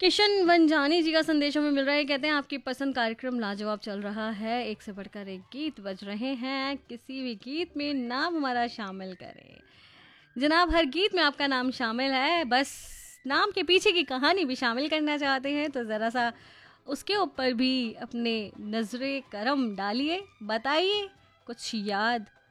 किशन वनजानी जी का संदेश हमें मिल रहा है। कहते हैं आपकी पसंद कार्यक्रम लाजवाब चल रहा है, एक से बढ़कर एक गीत बज रहे हैं, किसी भी गीत में नाम हमारा शामिल करें। जनाब, हर गीत में आपका नाम शामिल है, बस नाम के पीछे की कहानी भी शामिल करना चाहते हैं तो ज़रा सा उसके ऊपर भी अपने नजरे करम डालिए, बताइए कुछ याद